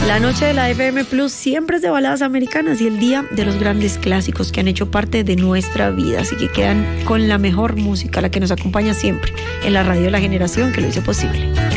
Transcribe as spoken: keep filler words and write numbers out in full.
La noche de la F M Plus siempre es de baladas americanas y el día de los grandes clásicos que han hecho parte de nuestra vida. Así que quedan con la mejor música, la que nos acompaña siempre en la radio de la generación que lo hizo posible.